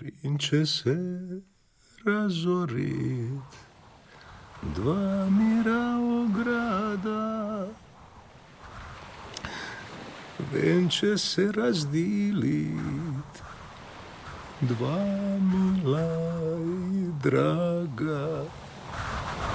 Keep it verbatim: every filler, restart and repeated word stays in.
Plin će se razorit, dva mira ograda, ven će se razdilit, dva mila i draga.